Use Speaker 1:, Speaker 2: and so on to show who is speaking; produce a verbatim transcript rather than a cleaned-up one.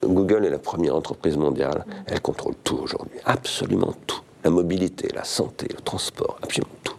Speaker 1: Google est la première entreprise mondiale. Elle contrôle tout aujourd'hui, absolument tout. La mobilité, la santé, le transport, absolument tout.